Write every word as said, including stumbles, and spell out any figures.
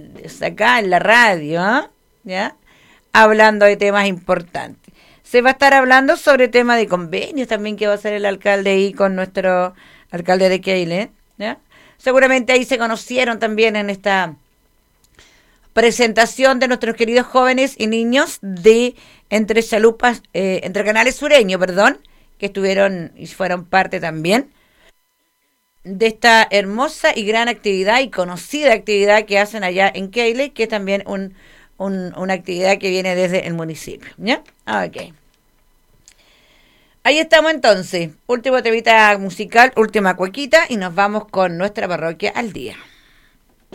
acá en la radio, ¿eh? ¿Ya? Hablando de temas importantes. Se va a estar hablando sobre temas de convenios también que va a hacer el alcalde ahí con nuestro alcalde de Keile, ¿ya? Seguramente ahí se conocieron también en esta presentación de nuestros queridos jóvenes y niños de Entre Chalupas, eh, Entre Canales Sureño, perdón, que estuvieron y fueron parte también de esta hermosa y gran actividad y conocida actividad que hacen allá en Keile, que es también un, un, una actividad que viene desde el municipio, ¿ya? Ok. Ahí estamos entonces. Último temita musical, última cuequita y nos vamos con nuestra parroquia al día.